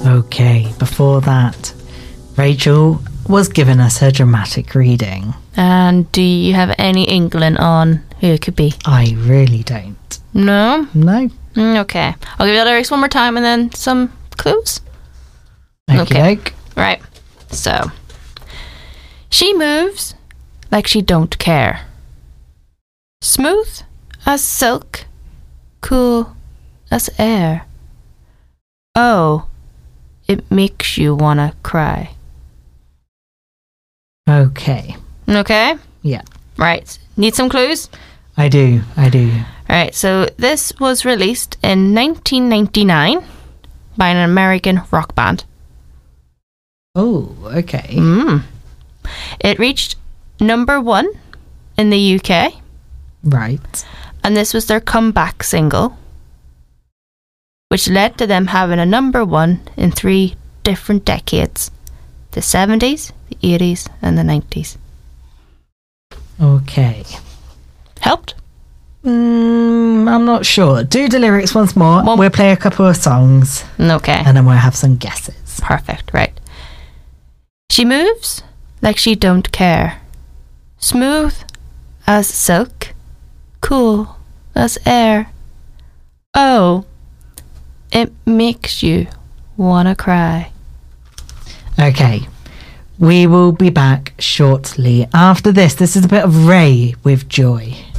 Okay, before that, Rachel was giving us her dramatic reading. And do you have any inkling on who it could be? I really don't. No? No. Okay. I'll give you the lyrics one more time and then some clues. Okay. Right. So, she moves like she don't care. Smooth as silk, cool as air. Oh, it makes you wanna cry. Okay. Okay? Yeah. Right. Need some clues? I do. Alright, so this was released in 1999 by an American rock band. Oh, okay. It reached number 1 in the UK. Right. And this was their comeback single, which led to them having a number 1 in 3 different decades. The 70s, the 80s, and the 90s. Okay. Helped? I'm not sure. Do the lyrics once more. Well, we'll play a couple of songs. Okay. And then we'll have some guesses. Perfect, right. She moves like she don't care. Smooth as silk, cool as air. Oh, it makes you wanna cry. Okay. We will be back shortly after this. This is a bit of Ray with Joy.